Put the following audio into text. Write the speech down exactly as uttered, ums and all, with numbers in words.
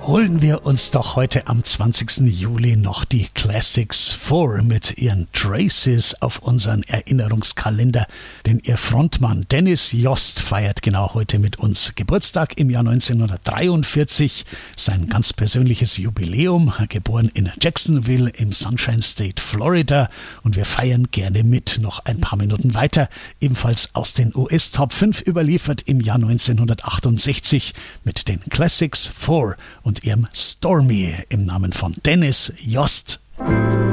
holen wir uns doch heute am zwanzigsten Juli noch die Classics vor mit ihren Traces auf unseren Erinnerungskalender, denn ihr Frontmann Dennis Yost feiert genau heute mit uns Geburtstag im Jahr neunzehnhundertdreiundvierzig, sein ganz persönliches Jubiläum, geboren in Jacksonville im Sunshine State, Florida, und wir feiern gerne mit noch ein paar Minuten weiter, ebenfalls aus den U S Top fünf überliefert im Jahr neunzehnhundertachtundsechzig mit den Classics vier und ihrem Stormy im Namen von Dennis Yost.